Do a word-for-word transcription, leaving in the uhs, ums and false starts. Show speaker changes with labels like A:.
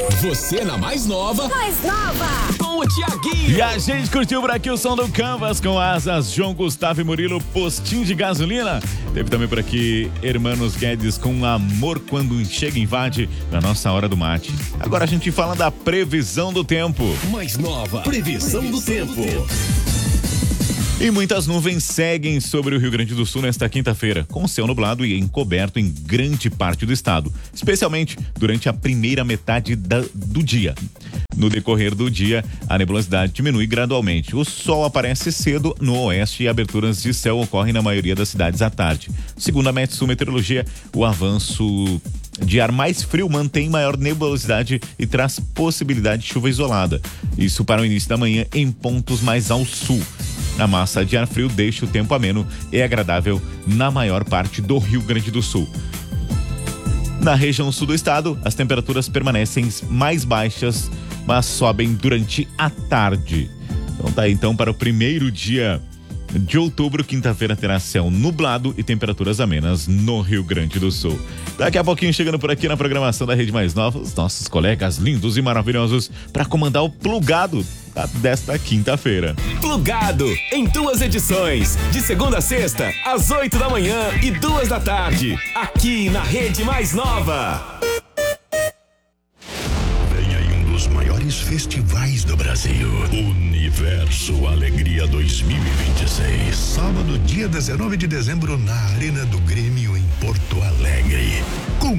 A: Você na mais nova.
B: Mais nova.
A: Com o Tiaguinho.
C: E a gente curtiu por aqui o som do Canvas com Asas, João Gustavo e Murilo, Postinho de Gasolina. Teve também por aqui Hermanos Guedes com Amor Quando Chega Invade, na nossa hora do mate. Agora a gente fala da previsão do tempo.
A: Mais nova. Previsão, previsão do, tempo. do tempo.
C: E muitas nuvens seguem sobre o Rio Grande do Sul nesta quinta-feira, com céu nublado e encoberto em grande parte do estado, especialmente durante a primeira metade da, do dia. No decorrer do dia, a nebulosidade diminui gradualmente. O sol aparece cedo no oeste e aberturas de céu ocorrem na maioria das cidades à tarde. Segundo a Metsul Meteorologia, o avanço de ar mais frio mantém maior nebulosidade e traz possibilidade de chuva isolada. Isso para o início da manhã em pontos mais ao sul. A massa de ar frio deixa o tempo ameno e agradável na maior parte do Rio Grande do Sul. Na região sul do estado, as temperaturas permanecem mais baixas, mas sobem durante a tarde. Então tá aí, então, para o primeiro dia de outubro, quinta-feira, terá céu nublado e temperaturas amenas no Rio Grande do Sul. Daqui a pouquinho, chegando por aqui na programação da Rede Mais Nova, os nossos colegas lindos e maravilhosos para comandar o Plugado desta quinta-feira.
A: Plugado, em duas edições, de segunda a sexta, às oito da manhã e duas da tarde, aqui na Rede Mais Nova.
D: Vem aí um dos maiores festivais do Brasil, Universo Alegria dois mil e vinte e seis. Sábado, dia dezenove de dezembro, na Arena do Grêmio, em Porto Alegre. Com